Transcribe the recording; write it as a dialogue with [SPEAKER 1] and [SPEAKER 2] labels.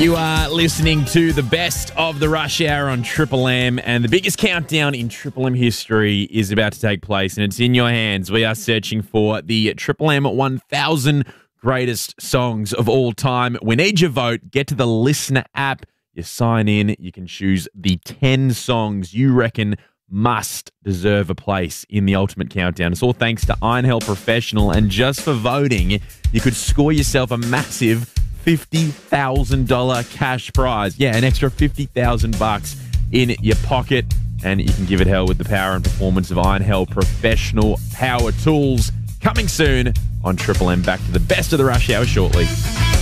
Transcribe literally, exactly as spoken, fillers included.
[SPEAKER 1] You are listening to the best of the Rush Hour on Triple M, and the biggest countdown in Triple M history is about to take place, and it's in your hands. We are searching for the Triple M one thousand greatest songs of all time. We need your vote. Get to the Listener app. You sign in. You can choose the ten songs you reckon must deserve a place in the ultimate countdown. It's all thanks to Iron Hell Professional, and just for voting, you could score yourself a massive fifty thousand dollars cash prize. Yeah, an extra fifty thousand bucks in your pocket, and you can give it hell with the power and performance of Iron Hell Professional Power Tools. Coming soon on Triple M. Back to the best of the Rush Hour shortly.